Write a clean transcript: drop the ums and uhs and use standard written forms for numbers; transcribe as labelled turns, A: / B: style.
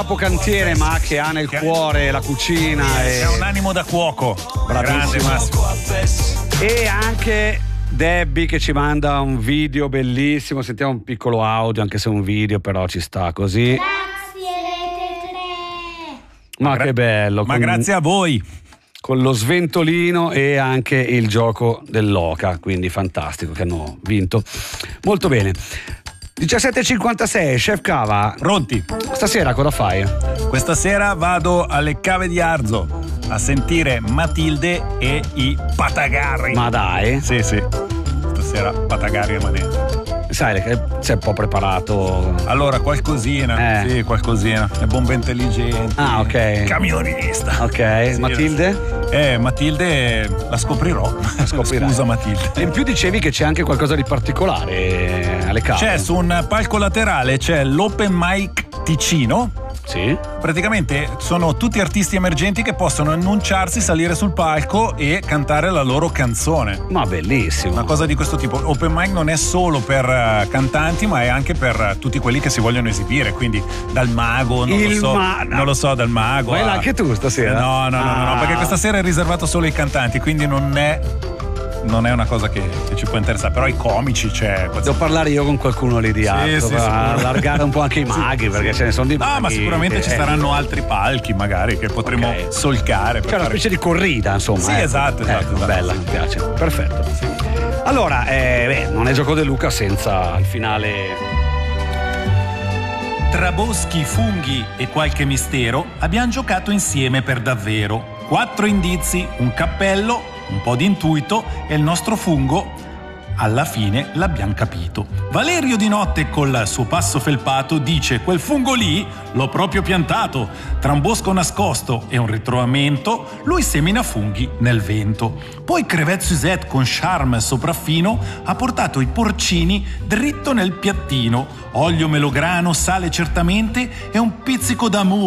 A: Cantiere, ma che ha nel cuore la cucina e
B: ha un animo da cuoco. Grande Massimo.
A: E anche Debbie che ci manda un video bellissimo. Sentiamo un piccolo audio, anche se è un video, però ci sta così.
C: Grazie Rete 3.
A: Ma che bello.
B: Ma grazie a voi.
A: Con lo sventolino e anche il gioco dell'oca, quindi fantastico che hanno vinto. Molto bene. 17:56, Chef Cava.
B: Pronti?
A: Stasera cosa fai?
B: Questa sera vado alle Cave di Arzo a sentire Matilde e i Patagarri.
A: Ma dai?
B: Sì. Stasera Patagarri e Manetto.
A: Sai che sei un po' preparato.
B: Allora, qualcosina. Sì, qualcosina. È bomba intelligente.
A: Ah, ok.
B: Camionista.
A: Ok,
B: sì,
A: Matilde?
B: Matilde la scoprirò. Scusa Matilde.
A: E in più dicevi che c'è anche qualcosa di particolare alle cave.
B: C'è su un palco laterale, c'è l'Open Mic Ticino.
A: Sì.
B: Praticamente sono tutti artisti emergenti che possono annunciarsi, salire sul palco e cantare la loro canzone.
A: Ma bellissimo.
B: Una cosa di questo tipo. Open mic non è solo per cantanti, ma è anche per tutti quelli che si vogliono esibire. Quindi dal mago, non lo so, dal mago.
A: Vai là anche tu stasera?
B: No, perché questa sera è riservato solo ai cantanti, quindi non è una cosa che ci può interessare, però i comici c'è.
A: Devo parlare io con qualcuno lì di alto per allargare un po' anche i maghi, perché ce ne sono di maghi.
B: Ma sicuramente ci saranno altri palchi magari che potremo solcare.
A: C'è una specie di corrida, insomma.
B: Sì, esatto.
A: Bella, mi piace. Perfetto. Sì. Allora, non è gioco De Luca senza il finale.
D: Tra boschi, funghi e qualche mistero abbiamo giocato insieme per davvero. 4 indizi, un cappello, un po' di intuito e il nostro fungo, alla fine l'abbiamo capito. Valerio di notte col suo passo felpato dice: quel fungo lì l'ho proprio piantato. Tra un bosco nascosto e un ritrovamento lui semina funghi nel vento. Poi Crevette Suzette con charme sopraffino ha portato i porcini dritto nel piattino. Olio melograno, sale certamente e un pizzico d'amore